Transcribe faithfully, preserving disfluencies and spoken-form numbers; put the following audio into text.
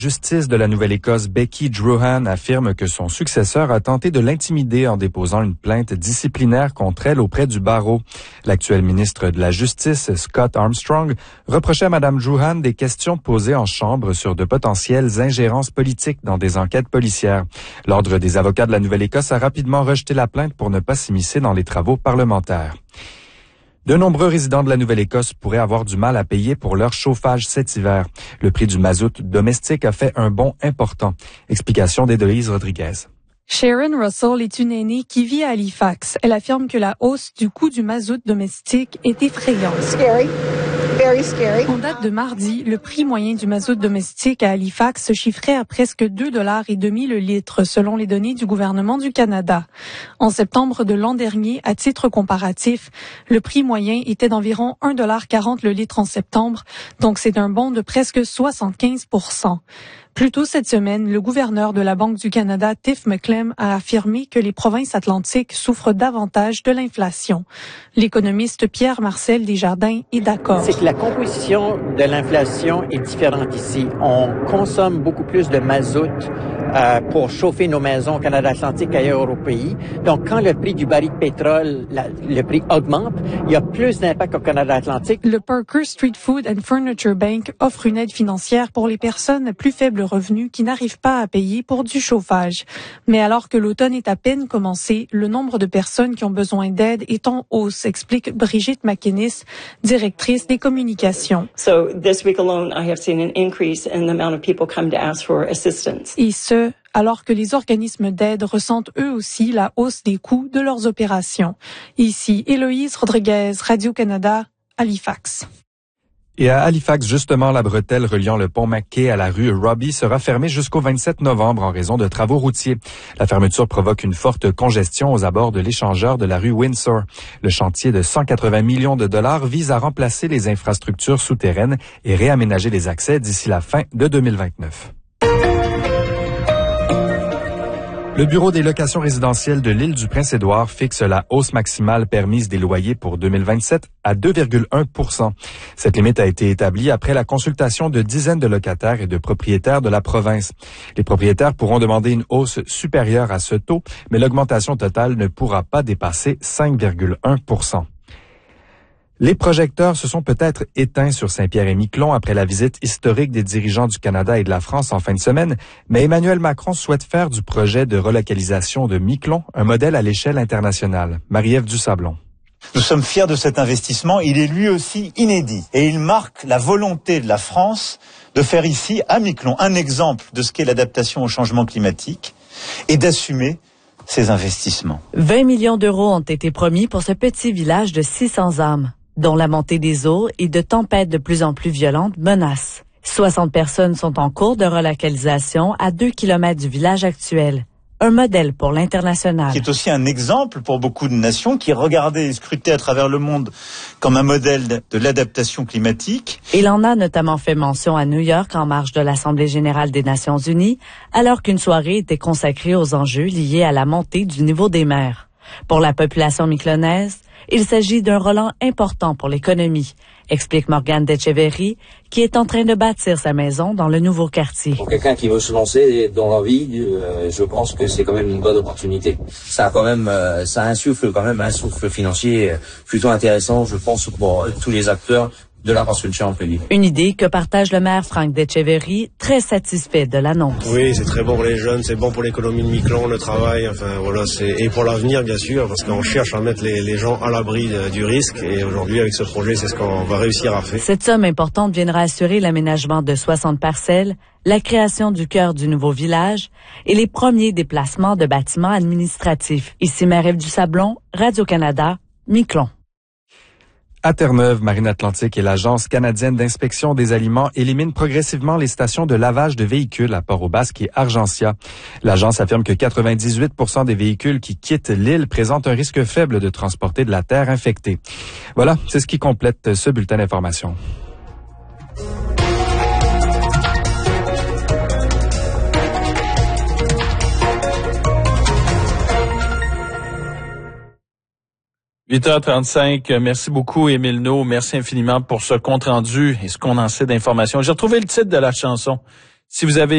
Justice de la Nouvelle-Écosse, Becky Druhan, affirme que son successeur a tenté de l'intimider en déposant une plainte disciplinaire contre elle auprès du barreau. L'actuel ministre de la Justice, Scott Armstrong, reprochait à Mme Druhan des questions posées en chambre sur de potentielles ingérences politiques dans des enquêtes policières. L'Ordre des avocats de la Nouvelle-Écosse a rapidement rejeté la plainte pour ne pas s'immiscer dans les travaux parlementaires. De nombreux résidents de la Nouvelle-Écosse pourraient avoir du mal à payer pour leur chauffage cet hiver. Le prix du mazout domestique a fait un bond important. Explication d'Héloïse Rodriguez. Sharon Russell est une aînée qui vit à Halifax. Elle affirme que la hausse du coût du mazout domestique est effrayante. Scary. Very scary. En date de mardi, le prix moyen du mazout domestique à Halifax se chiffrait à presque deux dollars et demi le litre, selon les données du gouvernement du Canada. En septembre de l'an dernier, à titre comparatif, le prix moyen était d'environ un dollar quarante le litre en septembre, donc c'est un bond de presque soixante-quinze pour cent. Plus tôt cette semaine, le gouverneur de la Banque du Canada, Tiff Macklem, a affirmé que les provinces atlantiques souffrent davantage de l'inflation. L'économiste Pierre-Marcel Desjardins est d'accord. C'est que la composition de l'inflation est différente ici. On consomme beaucoup plus de mazout euh, pour chauffer nos maisons au Canada Atlantique qu'ailleurs au pays. Donc, quand le prix du baril de pétrole, la, le prix augmente, il y a plus d'impact au Canada Atlantique. Le Parker Street Food and Furniture Bank offre une aide financière pour les personnes à plus faible revenu qui n'arrivent pas à payer pour du chauffage. Mais alors que l'automne est à peine commencé, le nombre de personnes qui ont besoin d'aide est en hausse, explique Brigitte McInnes, directrice des communications. So this week alone, I have seen an increase in the amount of people come to ask for assistance. Et ce, alors que les organismes d'aide ressentent eux aussi la hausse des coûts de leurs opérations. Ici, Héloïse Rodriguez, Radio-Canada, Halifax. Et à Halifax, justement, la bretelle reliant le pont Mackay à la rue Robbie sera fermée jusqu'au vingt-sept novembre en raison de travaux routiers. La fermeture provoque une forte congestion aux abords de l'échangeur de la rue Windsor. Le chantier de cent quatre-vingts millions de dollars vise à remplacer les infrastructures souterraines et réaménager les accès d'ici la fin de deux mille vingt-neuf. Le Bureau des locations résidentielles de l'île du Prince-Édouard fixe la hausse maximale permise des loyers pour deux mille vingt-sept à deux virgule un pour cent. Cette limite a été établie après la consultation de dizaines de locataires et de propriétaires de la province. Les propriétaires pourront demander une hausse supérieure à ce taux, mais l'augmentation totale ne pourra pas dépasser cinq virgule un pour cent. Les projecteurs se sont peut-être éteints sur Saint-Pierre-et-Miquelon après la visite historique des dirigeants du Canada et de la France en fin de semaine, mais Emmanuel Macron souhaite faire du projet de relocalisation de Miquelon un modèle à l'échelle internationale. Marie-Ève Dusablon. Nous sommes fiers de cet investissement. Il est lui aussi inédit et il marque la volonté de la France de faire ici, à Miquelon, un exemple de ce qu'est l'adaptation au changement climatique et d'assumer ces investissements. vingt millions d'euros ont été promis pour ce petit village de six cents âmes, dont la montée des eaux et de tempêtes de plus en plus violentes menacent. soixante personnes sont en cours de relocalisation à deux kilomètres du village actuel. Un modèle pour l'international. Qui est aussi un exemple pour beaucoup de nations qui regardaient et scrutaient à travers le monde comme un modèle de l'adaptation climatique. Il en a notamment fait mention à New York en marge de l'Assemblée générale des Nations unies, alors qu'une soirée était consacrée aux enjeux liés à la montée du niveau des mers. Pour la population miquelonnaise, il s'agit d'un relent important pour l'économie, explique Morgane Detcheverry, qui est en train de bâtir sa maison dans le nouveau quartier. Pour quelqu'un qui veut se lancer dans la vie, euh, je pense que c'est quand même une bonne opportunité. Ça a quand même, euh, ça insuffle quand même un souffle financier plutôt intéressant, je pense, pour tous les acteurs de la construction en pays. Une idée que partage le maire Frank Detcheverry, très satisfait de l'annonce. Oui, c'est très bon pour les jeunes, c'est bon pour l'économie de Miquelon, le travail, enfin voilà, c'est et pour l'avenir bien sûr, parce qu'on cherche à mettre les, les gens à l'abri de, du risque et aujourd'hui avec ce projet, c'est ce qu'on va réussir à faire. Cette somme importante viendra assurer l'aménagement de soixante parcelles, la création du cœur du nouveau village et les premiers déplacements de bâtiments administratifs. Ici Marie-Ève Dusablon, Radio-Canada, Miquelon. À Terre-Neuve, Marine Atlantique et l'Agence canadienne d'inspection des aliments éliminent progressivement les stations de lavage de véhicules à Port-au-Basque et Argentia. L'agence affirme que quatre-vingt-dix-huit pour cent des véhicules qui quittent l'île présentent un risque faible de transporter de la terre infectée. Voilà, c'est ce qui complète ce bulletin d'information. huit heures trente-cinq, merci beaucoup Émile No, merci infiniment pour ce compte-rendu et ce qu'on en sait d'informations. J'ai retrouvé le titre de la chanson. Si vous avez